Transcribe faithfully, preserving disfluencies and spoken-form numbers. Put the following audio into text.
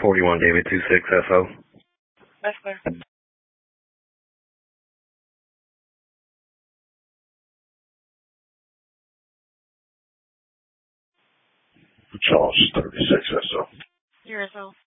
forty-one David two six S O. That's clear. Charles thirty-six S O. Here as well.